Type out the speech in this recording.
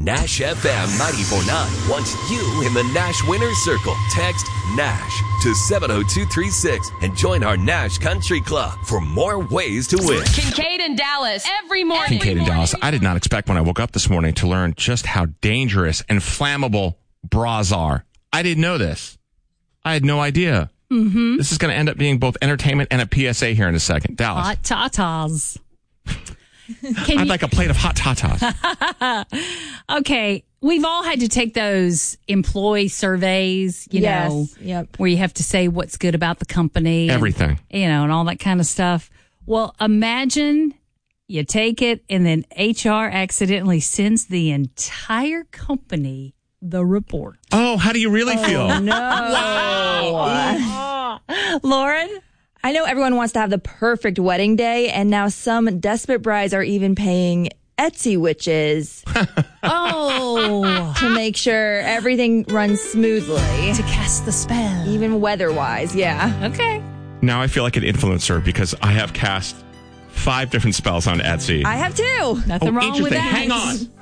Nash FM 94.9 wants you in the Nash Winner's Circle. Text Nash to 70236 and join our Nash Country Club for more ways to win. Kincaid in Dallas every morning. Kincaid in Dallas. I did not expect when I woke up this morning to learn just how dangerous and flammable bras are. I didn't know this. I had no idea. Mm-hmm. This is going to end up being both entertainment and a PSA here in a second. Dallas. Hot tatas. I'd like a plate of hot tatas. Okay. We've all had to take those employee surveys, you know, where you have to say what's good about the company. Everything. And all that kind of stuff. Well, imagine you take it and then HR accidentally sends the entire company the report. Oh, how do you really feel? No. Wow. Lauren? I know everyone wants to have the perfect wedding day, and now some desperate brides are even paying Etsy witches to make sure everything runs smoothly. To cast the spell. Even weather-wise, yeah. Okay. Now I feel like an influencer because I have cast 5 different spells on Etsy. I have too. Nothing wrong with interesting. that. Hang on.